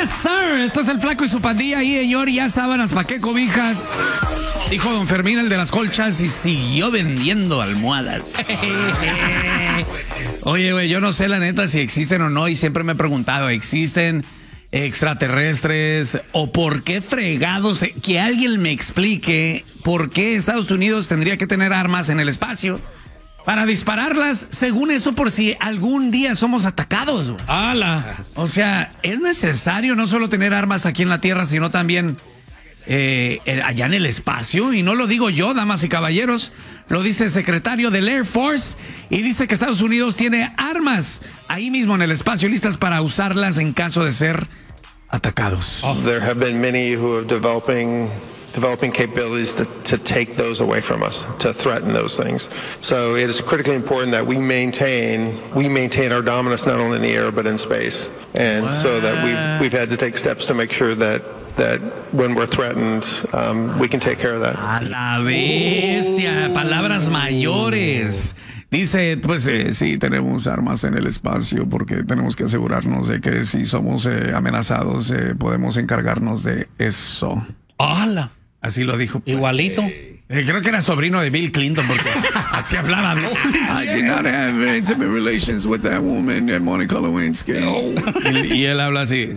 Yes, sir. Esto es el Flaco y su pandilla. Y señor, ya sábanas, ¿pa' qué cobijas? Dijo don Fermín, el de las colchas, y siguió vendiendo almohadas. Oye, güey, yo no sé la neta si existen o no, y siempre me he preguntado, ¿existen extraterrestres o por qué fregados? Que alguien me explique por qué Estados Unidos tendría que tener armas en el espacio para dispararlas, según eso, por si algún día somos atacados. ¡Hala! O sea, es necesario no solo tener armas aquí en la Tierra, sino también allá en el espacio. Y no lo digo yo, damas y caballeros, lo dice el secretario del Air Force, y dice que Estados Unidos tiene armas ahí mismo en el espacio, listas para usarlas en caso de ser atacados. There have been many who are developing capabilities to take those away from us, to threaten those things. So it is critically important that we maintain our dominance not only in the air but in space. And so that we've had to take steps to make sure that when we're threatened, we can take care of that. A la bestia, palabras mayores. Dice, pues sí, tenemos armas en el espacio porque tenemos que asegurarnos de que si somos amenazados, podemos encargarnos de eso. ¡Hala! Así lo dijo. Pues. Igualito. Creo que era sobrino de Bill Clinton porque así hablaba. I did not have intimate relations with that woman, Monica Lewinsky. Y él habla así.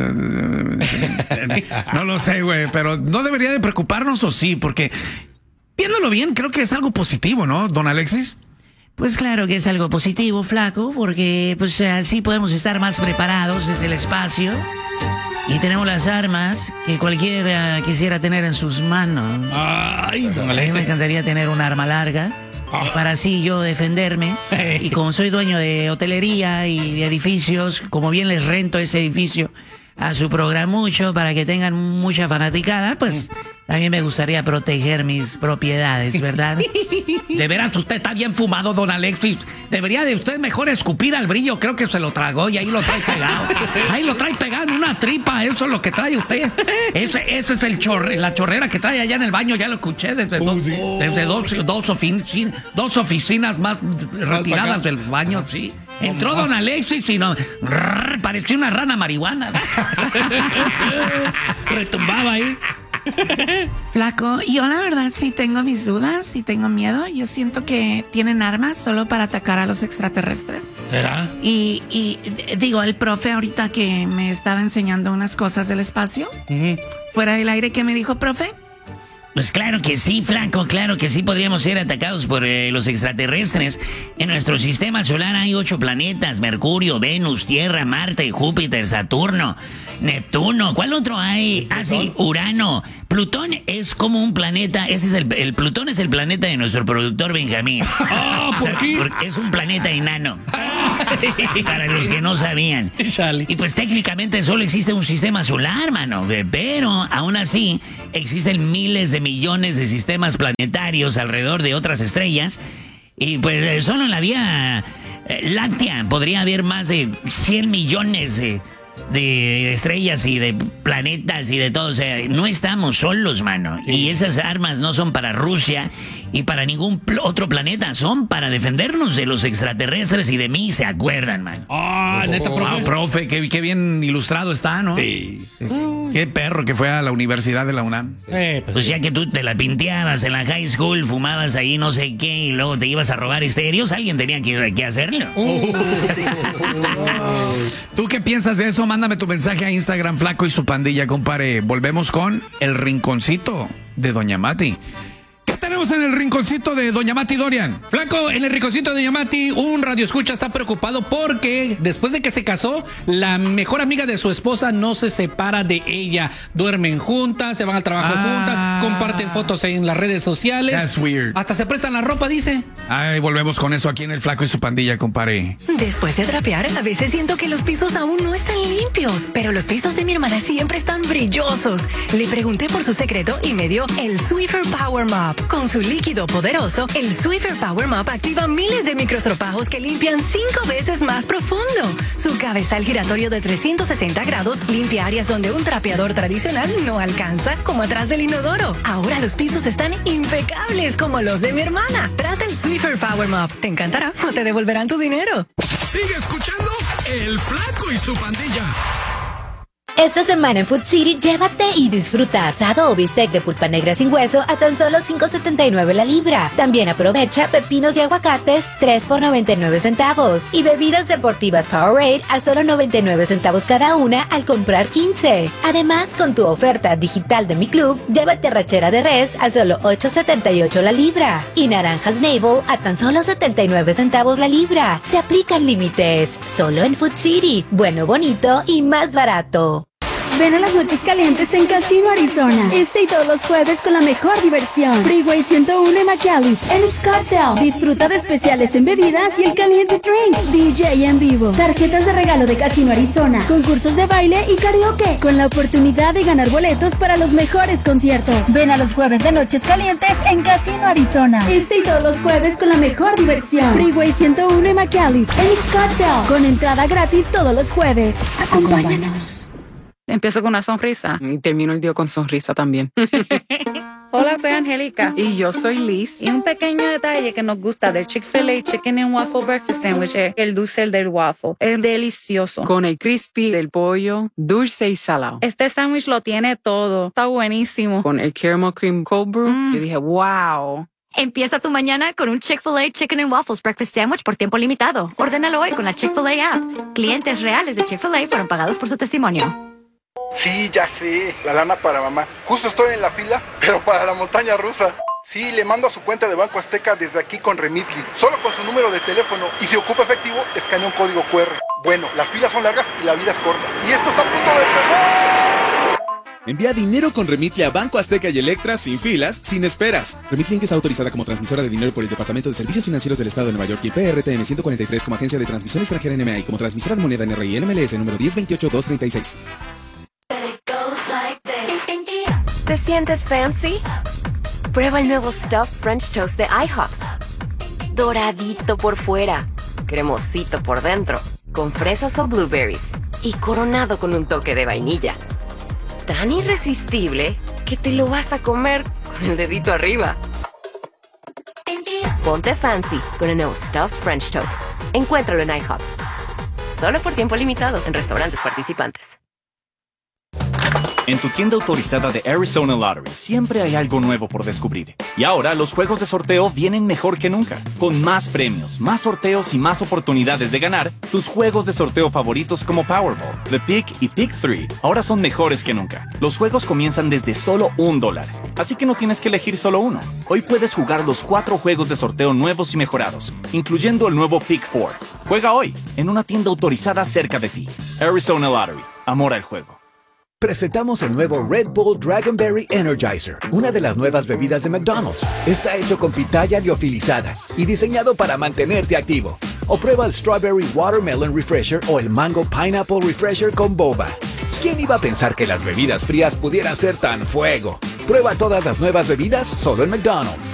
No lo sé, güey, pero no debería de preocuparnos, o sí, porque viéndolo bien, creo que es algo positivo, ¿no, don Alexis? Pues claro que es algo positivo, Flaco, porque pues así podemos estar más preparados desde el espacio. Y tenemos las armas que cualquiera quisiera tener en sus manos. Ay, don A mí Alexis. me encantaría tener un arma larga para así yo defenderme. Y como soy dueño de hotelería y de edificios, como bien les rento ese edificio a su programucho para que tengan mucha fanaticada, pues también me gustaría proteger mis propiedades, ¿verdad? De veras, usted está bien fumado, don Alexis. Debería de usted mejor escupir al brillo. Creo que se lo tragó y ahí lo trae pegado. Ahí lo trae pegado en una tripa. Eso es lo que trae usted. Ese es la chorrera que trae allá en el baño. Ya lo escuché desde dos oficinas más retiradas del baño, sí. Entró don Alexis y no, parecía una rana marihuana. Retumbaba ahí. Flaco, yo la verdad sí tengo mis dudas, sí tengo miedo. Yo siento que tienen armas solo para atacar a los extraterrestres. ¿Será? Y digo, el profe ahorita que me estaba enseñando unas cosas del espacio, fuera del aire, ¿qué me dijo, profe? Pues claro que sí, Flaco, claro que sí podríamos ser atacados por los extraterrestres. En nuestro sistema solar hay 8 planetas: Mercurio, Venus, Tierra, Marte, Júpiter, Saturno, Neptuno. ¿Cuál otro hay? Ah, sí, Urano. Plutón es como un planeta. Ese es el Plutón es el planeta de nuestro productor Benjamín. ¿por qué? Porque es un planeta enano. Para los que no sabían. Y pues técnicamente solo existe un sistema solar, mano. Pero aún así existen miles de millones de sistemas planetarios alrededor de otras estrellas. Y pues solo en la Vía Láctea podría haber más de 100 millones de estrellas y de planetas y de todo. O sea, no estamos solos, mano. Sí. Y esas armas no son para Rusia y para ningún otro planeta. Son para defendernos de los extraterrestres y de mí, ¿se acuerdan, mano? Neta, profe. Wow, profe, qué bien ilustrado está, ¿no? Sí. Qué perro que fue a la Universidad de la UNAM. Pues ya que tú te la pinteabas en la high school, fumabas ahí no sé qué y luego te ibas a robar estéreos, alguien tenía que hacerlo. ¿Tú qué piensas de eso? Mándame tu mensaje a Instagram, Flaco y su pandilla, compare. Volvemos con el rinconcito de Doña Mati. ¿Qué tenemos en el rinconcito de Doña Mati, Dorian? Flaco, en el rinconcito de Doña Mati, un radioescucha está preocupado porque después de que se casó, la mejor amiga de su esposa no se separa de ella. Duermen juntas, se van al trabajo juntas, comparten fotos en las redes sociales. That's weird. Hasta se prestan la ropa, dice. Ay, volvemos con eso aquí en el Flaco y su pandilla, compadre. Después de trapear, a veces siento que los pisos aún no están limpios, pero los pisos de mi hermana siempre están brillosos. Le pregunté por su secreto y me dio el Swiffer Power Mop. Con su líquido poderoso, el Swiffer Power Mop activa miles de microstropajos que limpian 5 veces más profundo. Su cabezal giratorio de 360 grados limpia áreas donde un trapeador tradicional no alcanza, como atrás del inodoro. Ahora los pisos están impecables como los de mi hermana. Trata el Swiffer Power Mop. Te encantará o te devolverán tu dinero. Sigue escuchando el Flaco y su pandilla. Esta semana en Food City, llévate y disfruta asado o bistec de pulpa negra sin hueso a tan solo $5.79 la libra. También aprovecha pepinos y aguacates 3 por 99 centavos y bebidas deportivas Powerade a solo 99 centavos cada una al comprar 15. Además, con tu oferta digital de Mi Club, llévate arrachera de res a solo $8.78 la libra y naranjas Navel a tan solo 79 centavos la libra. Se aplican límites. Solo en Food City. Bueno, bonito y más barato. Ven a las noches calientes en Casino Arizona. Este y todos los jueves con la mejor diversión. Freeway 101 en McAllis, en Scottsdale. Disfruta de especiales en bebidas y el caliente drink. DJ en vivo. Tarjetas de regalo de Casino Arizona. Concursos de baile y karaoke. Con la oportunidad de ganar boletos para los mejores conciertos. Ven a los jueves de noches calientes en Casino Arizona. Este y todos los jueves con la mejor diversión. Freeway 101 en McAllis, en Scottsdale. Con entrada gratis todos los jueves. Acompáñanos. Empiezo con una sonrisa y termino el día con sonrisa también. Hola, soy Angélica. Y yo soy Liz. Y un pequeño detalle que nos gusta del Chick-fil-A Chicken and Waffle Breakfast Sandwich es el dulce del waffle. Es delicioso. Con el crispy del pollo, dulce y salado. Este sándwich lo tiene todo. Está buenísimo. Con el caramel cream cold brew, yo dije, wow. Empieza tu mañana con un Chick-fil-A Chicken and Waffles Breakfast Sandwich por tiempo limitado. Ordénalo hoy con la Chick-fil-A app. Clientes reales de Chick-fil-A fueron pagados por su testimonio. Sí, ya sé, la lana para mamá. Justo estoy en la fila, pero para la montaña rusa. Sí, le mando a su cuenta de Banco Azteca desde aquí con Remitly. Solo con su número de teléfono. Y si ocupa efectivo, escanea un código QR. Bueno, las filas son largas y la vida es corta. Y esto está a punto de empezar. Envía dinero con Remitly a Banco Azteca y Electra sin filas, sin esperas. Remitly Inc. está autorizada como transmisora de dinero por el Departamento de Servicios Financieros del Estado de Nueva York y PRTN 143 como agencia de transmisión extranjera NMA y como transmisora de moneda NRI NMLS número 1028236. ¿Te sientes fancy? Prueba el nuevo Stuffed French Toast de IHOP. Doradito por fuera, cremosito por dentro, con fresas o blueberries y coronado con un toque de vainilla. Tan irresistible que te lo vas a comer con el dedito arriba. Ponte fancy con el nuevo Stuffed French Toast. Encuéntralo en IHOP. Solo por tiempo limitado en restaurantes participantes. En tu tienda autorizada de Arizona Lottery siempre hay algo nuevo por descubrir. Y ahora los juegos de sorteo vienen mejor que nunca. Con más premios, más sorteos y más oportunidades de ganar, tus juegos de sorteo favoritos como Powerball, The Pick y Pick 3 ahora son mejores que nunca. Los juegos comienzan desde solo $1, así que no tienes que elegir solo uno. Hoy puedes jugar los 4 juegos de sorteo nuevos y mejorados, incluyendo el nuevo Pick 4. Juega hoy en una tienda autorizada cerca de ti. Arizona Lottery. Amor al juego. Presentamos el nuevo Red Bull Dragonberry Energizer, una de las nuevas bebidas de McDonald's. Está hecho con pitaya liofilizada y diseñado para mantenerte activo. O prueba el Strawberry Watermelon Refresher o el Mango Pineapple Refresher con boba. ¿Quién iba a pensar que las bebidas frías pudieran ser tan fuego? Prueba todas las nuevas bebidas solo en McDonald's.